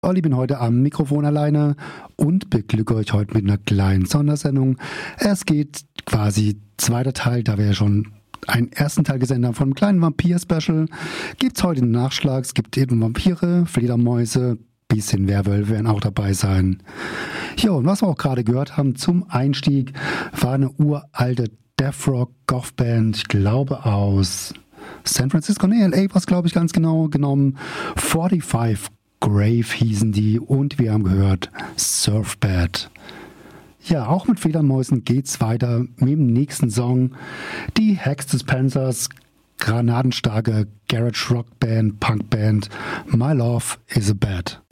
Olli bin heute am Mikrofon alleine und beglücke euch heute mit einer kleinen Sondersendung. Es geht quasi zweiter Teil, da wir ja schon einen ersten Teil gesendet haben von einem kleinen Vampir-Special. Gibt es heute einen Nachschlag, es gibt eben Vampire, Fledermäuse, bisschen Werwölfe werden auch dabei sein. Ja, und was wir auch gerade gehört haben zum Einstieg, war eine uralte Death Rock Goth Band, ich glaube aus San Francisco, nee, LA war es glaube ich ganz genau genommen, 45 Grave hießen die und wir haben gehört Surfbad. Ja, auch mit Fledermäusen geht's weiter mit dem nächsten Song. Die Hex Dispensers, granatenstarke Garage Rock Band, Punk Band, My Love is a Bad.